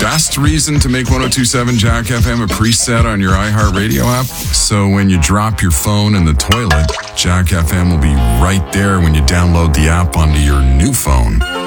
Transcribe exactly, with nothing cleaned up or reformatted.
best reason to make one oh two point seven Jack F M a preset on your iHeartRadio app. So when you drop your phone in the toilet, Jack F M will be right there when you download the app onto your new phone.